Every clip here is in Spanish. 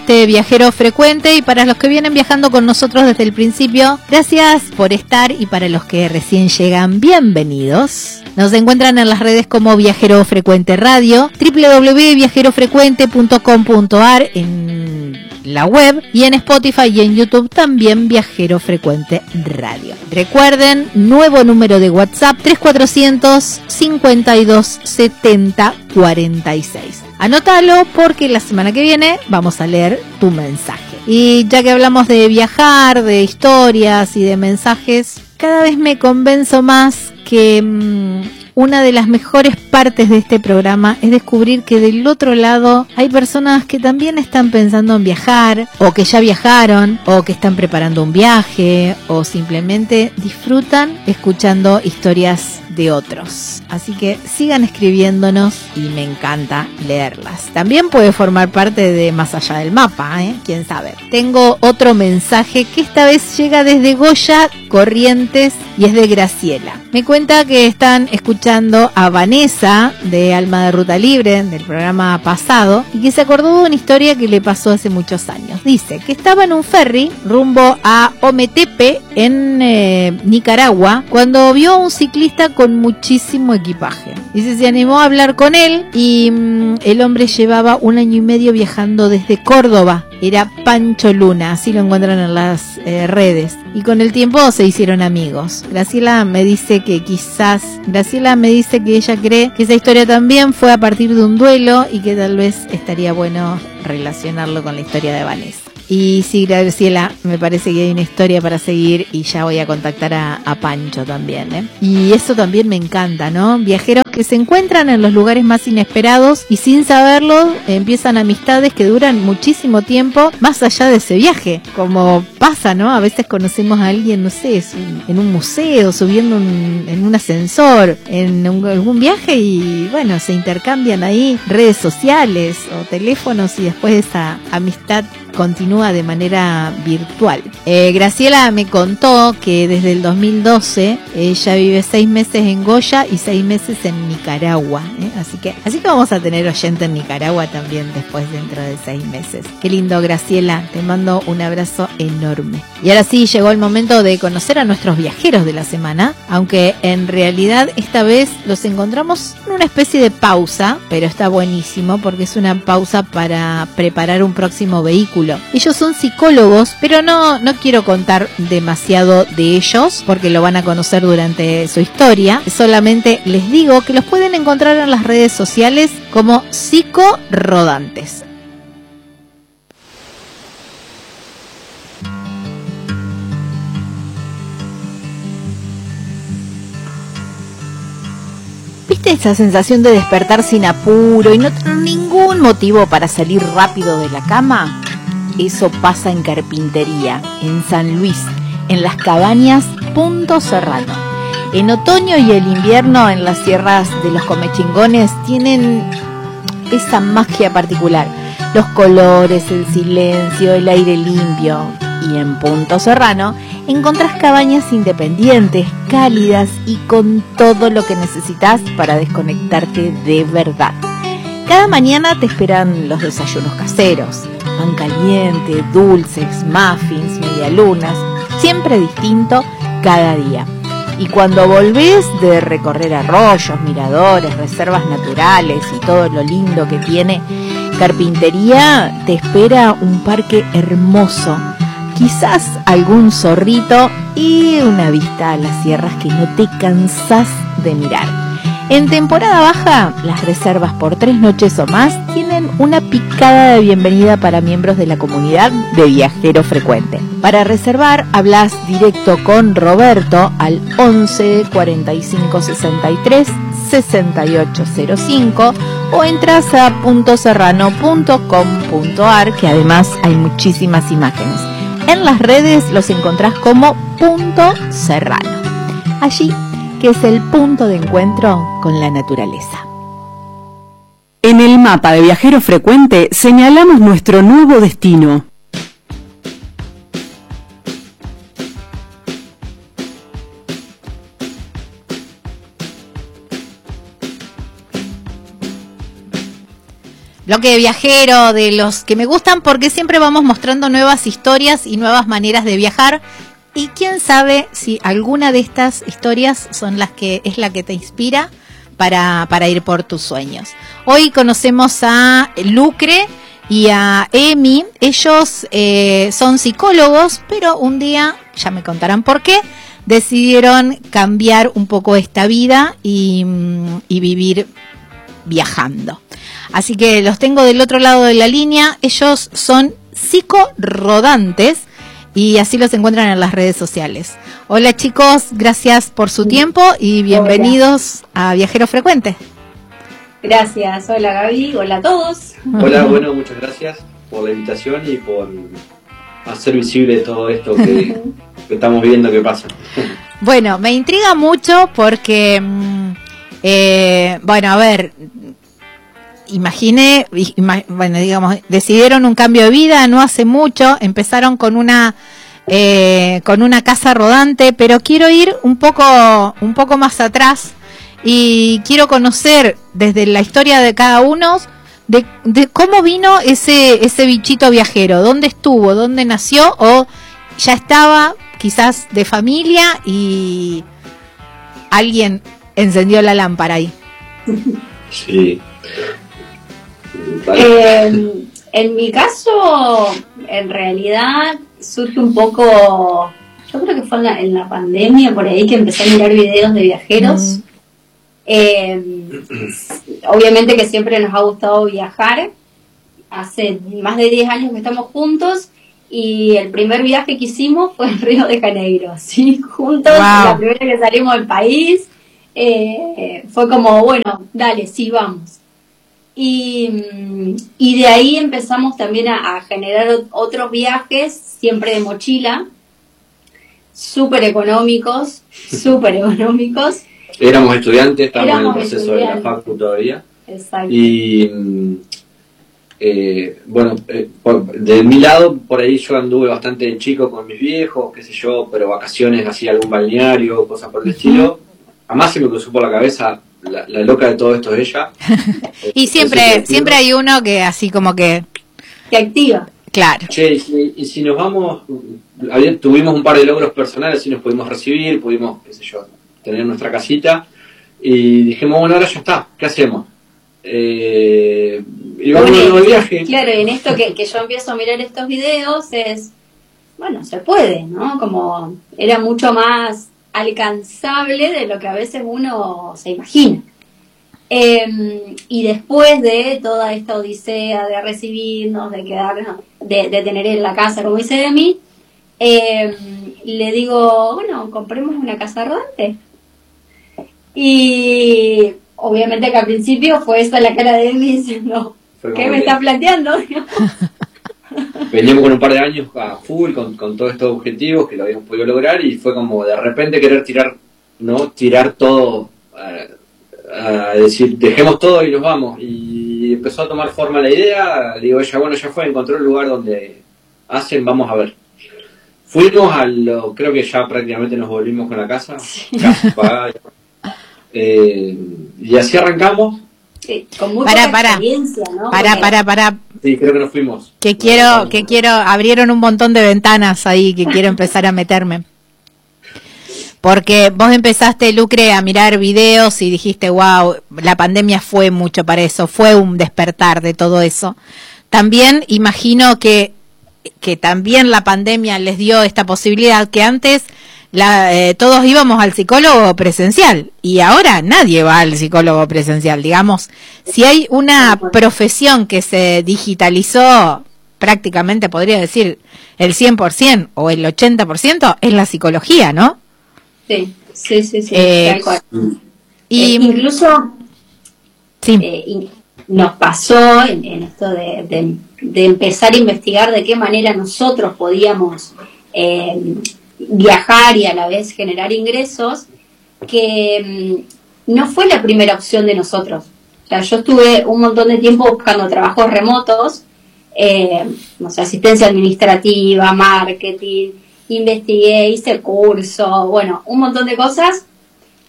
este Viajero Frecuente, y para los que vienen viajando con nosotros desde el principio, gracias por estar, y para los que recién llegan, bienvenidos. Nos encuentran en las redes como Viajero Frecuente Radio, www.viajerofrecuente.com.ar en la web, y en Spotify y en YouTube también Viajero Frecuente Radio. Recuerden, nuevo número de WhatsApp 3400 52 70 46. Anótalo porque la semana que viene vamos a leer tu mensaje. Y ya que hablamos de viajar, de historias y de mensajes, cada vez me convenzo más que una de las mejores partes de este programa es descubrir que del otro lado hay personas que también están pensando en viajar, o que ya viajaron, o que están preparando un viaje, o simplemente disfrutan escuchando historias de otros. Así que sigan escribiéndonos y me encanta leerlas. También puede formar parte de Más Allá del Mapa, quién sabe. Tengo otro mensaje que esta vez llega desde Goya, Corrientes, y es de Graciela. Me cuenta que están escuchando a Vanessa de Alma de Ruta Libre, del programa pasado, y que se acordó de una historia que le pasó hace muchos años. Dice que estaba en un ferry rumbo a Ometepe, en Nicaragua, cuando vio a un ciclista con muchísimo equipaje. Dice, se animó a hablar con él, y el hombre llevaba 1 año y medio viajando desde Córdoba. Era Pancho Luna, así lo encuentran en las redes. Y con el tiempo se hicieron amigos. Graciela me dice que ella cree que esa historia también fue a partir de un duelo, y que tal vez estaría bueno relacionarlo con la historia de Vanessa. Y sí, Graciela, me parece que hay una historia para seguir, y ya voy a contactar a Pancho también, Y eso también me encanta, ¿no? Viajeros que se encuentran en los lugares más inesperados y sin saberlo empiezan amistades que duran muchísimo tiempo más allá de ese viaje. Como pasa, ¿no? A veces conocemos a alguien, no sé, en un museo, subiendo en un ascensor, en algún viaje, y bueno, se intercambian ahí redes sociales o teléfonos, y después esa amistad continúa de manera virtual. Graciela me contó que desde el 2012 ella vive 6 meses en Goya y 6 meses en Nicaragua, así que vamos a tener oyente en Nicaragua también después, dentro de 6 meses. Qué lindo, Graciela, te mando un abrazo enorme. Y ahora sí, llegó el momento de conocer a nuestros viajeros de la semana, aunque en realidad esta vez los encontramos en una especie de pausa, pero está buenísimo porque es una pausa para preparar un próximo vehículo. Ellos son psicólogos, pero no quiero contar demasiado de ellos porque lo van a conocer durante su historia. Solamente les digo que los pueden encontrar en las redes sociales como Psicorodantes. ¿Viste esa sensación de despertar sin apuro y no tener ningún motivo para salir rápido de la cama? Eso pasa en Carpintería, en San Luis, en las cabañas Punto Serrano. En otoño y el invierno, en las sierras de los Comechingones, tienen esa magia particular. Los colores, el silencio, el aire limpio. Y en Punto Serrano encontrás cabañas independientes, cálidas y con todo lo que necesitas para desconectarte de verdad. Cada mañana te esperan los desayunos caseros. Pan caliente, dulces, muffins, medialunas, siempre distinto cada día. Y cuando volvés de recorrer arroyos, miradores, reservas naturales y todo lo lindo que tiene Carpintería, te espera un parque hermoso, quizás algún zorrito y una vista a las sierras que no te cansás de mirar. En temporada baja, las reservas por 3 noches o más tienen una picada de bienvenida para miembros de la comunidad de Viajero Frecuente. Para reservar, hablas directo con Roberto al 11 45 63 6805 o entras a puntoserrano.com.ar, que además hay muchísimas imágenes. En las redes los encontrás como Punto Serrano. Allí, que es el punto de encuentro con la naturaleza. En el mapa de Viajero Frecuente señalamos nuestro nuevo destino. bloque de viajero, de los que me gustan, porque siempre vamos mostrando nuevas historias y nuevas maneras de viajar. Y quién sabe si alguna de estas historias es la que te inspira para ir por tus sueños. Hoy conocemos a Lucre y a Emi. Ellos son psicólogos, pero un día, ya me contarán por qué, decidieron cambiar un poco esta vida y vivir viajando. Así que los tengo del otro lado de la línea. Ellos son psicorodantes y así los encuentran en las redes sociales. Hola chicos, gracias por su tiempo y bienvenidos a Viajero Frecuente. Gracias, hola Gaby, hola a todos. Hola, bueno, muchas gracias por la invitación y por hacer visible todo esto que estamos viendo que pasa. Bueno, me intriga mucho porque, bueno, a ver, decidieron un cambio de vida no hace mucho, empezaron con una casa rodante, pero quiero ir un poco más atrás y quiero conocer desde la historia de cada uno de cómo vino ese bichito viajero, dónde estuvo, dónde nació, o ya estaba quizás de familia y alguien encendió la lámpara ahí. Sí. En mi caso, en realidad surge un poco, yo creo que fue en la pandemia por ahí que empecé a mirar videos de viajeros. Obviamente que siempre nos ha gustado viajar. Hace más de 10 años que estamos juntos y el primer viaje que hicimos fue en Río de Janeiro, ¿sí? Juntos, wow. La primera que salimos del país, fue como, bueno, dale, sí, vamos. Y de ahí empezamos también a generar otros viajes, siempre de mochila, súper económicos. Éramos estudiantes, estábamos en el proceso de la facu todavía. Exacto. Y bueno, de mi lado, por ahí yo anduve bastante chico con mis viejos, qué sé yo, pero vacaciones, así algún balneario, cosas por el estilo. Jamás se me cruzó por la cabeza, la loca de todo esto es ella. Y siempre hay uno que así como que activa. Claro. Che, y si nos vamos, tuvimos un par de logros personales y nos pudimos recibir, pudimos, qué sé yo, tener nuestra casita y dijimos, bueno, ahora ya está, ¿qué hacemos? Y vamos a un viaje. Claro, y en esto que yo empiezo a mirar estos videos es, bueno, se puede, ¿no? Como era mucho más alcanzable de lo que a veces uno se imagina. Y después de toda esta odisea de recibirnos, de quedarnos, de tener en la casa, como dice Demi, le digo, bueno, compremos una casa rodante. Y obviamente que al principio fue esa la cara de Demi diciendo, ¿qué me está planteando? Veníamos con un par de años a full con todos estos objetivos que lo habíamos podido lograr y fue como de repente querer tirar todo, a decir dejemos todo y nos vamos, y empezó a tomar forma la idea. Le digo ella, bueno, ya fue, encontró el lugar donde hacen, vamos a ver. Fuimos creo que ya prácticamente nos volvimos con la casa, pagada, y así arrancamos. Sí, con mucha experiencia, ¿no? Para. Sí, creo que nos fuimos. Abrieron un montón de ventanas ahí que quiero empezar a meterme. Porque vos empezaste, Lucre, a mirar videos y dijiste, wow, la pandemia fue mucho para eso, fue un despertar de todo eso. También imagino que también la pandemia les dio esta posibilidad que antes todos íbamos al psicólogo presencial y ahora nadie va al psicólogo presencial, digamos. Si hay una profesión que se digitalizó prácticamente, podría decir, el 100% o el 80%, es la psicología, ¿no? Sí, tal cual. Incluso sí. Nos pasó en esto de empezar a investigar de qué manera nosotros podíamos viajar y a la vez generar ingresos, que no fue la primera opción de nosotros. O sea, yo estuve un montón de tiempo buscando trabajos remotos, no sé, asistencia administrativa, marketing, investigué, hice curso, bueno, un montón de cosas,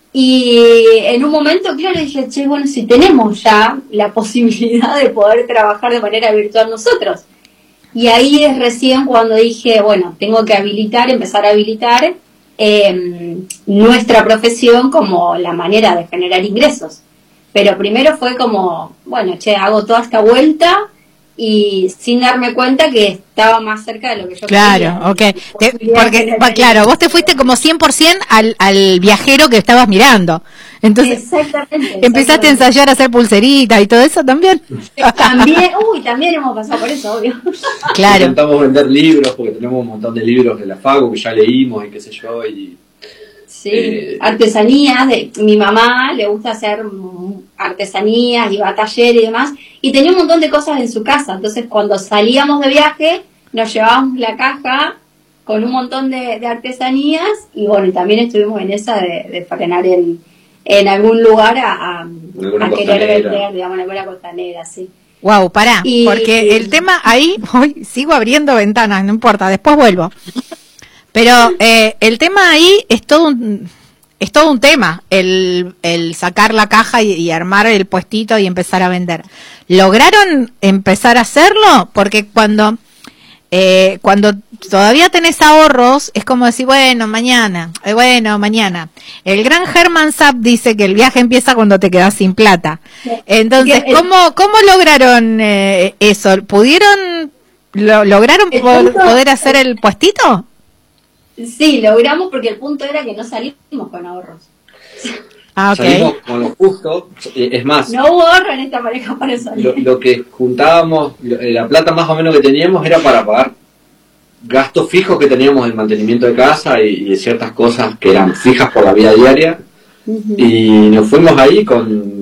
Y en un momento, claro, dije, che, bueno, si tenemos ya la posibilidad de poder trabajar de manera virtual nosotros. Y ahí es recién cuando dije, bueno, tengo que empezar a habilitar nuestra profesión como la manera de generar ingresos. Pero primero fue como, bueno, che, hago toda esta vuelta y sin darme cuenta que estaba más cerca de lo que yo quería. Claro, ok. Porque, claro, vos te fuiste como 100% al viajero que estabas mirando. Entonces, exactamente. Empezaste a ensayar a hacer pulseritas y todo eso también. También hemos pasado por eso, obvio. Claro. Intentamos vender libros porque tenemos un montón de libros de la FACU que ya leímos y qué sé yo. Sí, artesanías, mi mamá le gusta hacer artesanías y va a taller y demás, y tenía un montón de cosas en su casa, entonces cuando salíamos de viaje nos llevábamos la caja con un montón de artesanías, y bueno, y también estuvimos en esa de frenar en algún lugar a querer vender, digamos, en alguna costanera, sí. Wow, pará, porque el tema ahí, hoy sigo abriendo ventanas, no importa, después vuelvo. Pero el tema ahí es todo un tema, el sacar la caja y armar el puestito y empezar a vender. ¿Lograron empezar a hacerlo? Porque cuando todavía tenés ahorros, es como decir, bueno, mañana. El gran Herman Zapp dice que el viaje empieza cuando te quedás sin plata. Entonces, ¿cómo lograron eso? ¿Lograron poder hacer el puestito? Sí, logramos, porque el punto era que no salimos con ahorros. Ah, okay. Salimos con lo justo, es más. No hubo ahorro en esta pareja para salir. Lo que juntábamos, la plata más o menos que teníamos era para pagar gastos fijos que teníamos en mantenimiento de casa y de ciertas cosas que eran fijas por la vida diaria. Y nos fuimos ahí con